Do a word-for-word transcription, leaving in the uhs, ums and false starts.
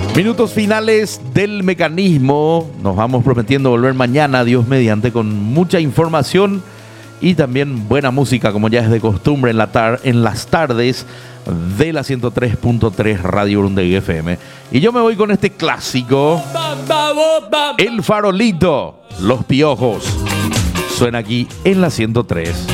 Minutos finales del mecanismo. Nos vamos prometiendo volver mañana, Dios mediante, con mucha información y también buena música, como ya es de costumbre en, la tar- en las tardes de la ciento tres punto tres Radio Urundegui F M. Y yo me voy con este clásico, El Farolito, Los Piojos. Suena aquí en la ciento tres.